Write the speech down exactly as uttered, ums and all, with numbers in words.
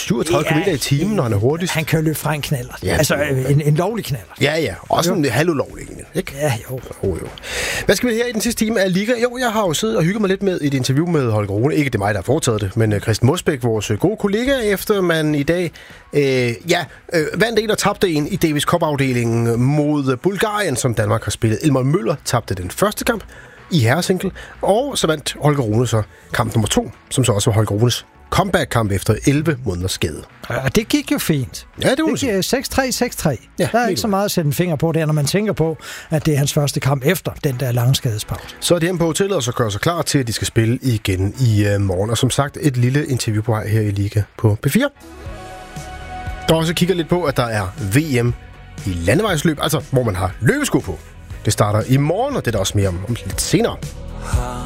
syvogtredive kilometer i timen, når han er hurtigst. Han kan jo løbe fra en knaller. Ja, altså en, en lovlig knaller. Ja, ja. Også jo. En halvulovlig, ikke? Ja, jo. jo. Jo, Hvad skal vi her i den sidste time af Liga? Jo, jeg har jo siddet og hygget mig lidt med et interview med Holger Rune. Ikke det er mig, der har foretaget det, men Christian Mosbæk, vores gode kollega, efter man i dag øh, ja, øh, vandt en og tabte en i Davis Cup-afdelingen mod Bulgarien, som Danmark har spillet. Elmer Møller tabte den første kamp i herresingle, og så vandt Holger Rune så kamp nummer to, som så også var Holger Runes comeback-kamp efter elleve måneders skade. Ja, det gik jo fint. Ja, det var det. seks tre seks tre. Ja, der er ikke så meget at sætte en finger på der, når man tænker på, at det er hans første kamp efter den der lange skadespause. Så er det hjemme på hotellet, og så gør sig klar til, at de skal spille igen i uh, morgen. Og som sagt, et lille interview på vej her i Liga på P fire. Der også kigger lidt på, at der er V M i landevejsløb, altså hvor man har løbesko på. Det starter i morgen, og det er der også mere om, om lidt senere.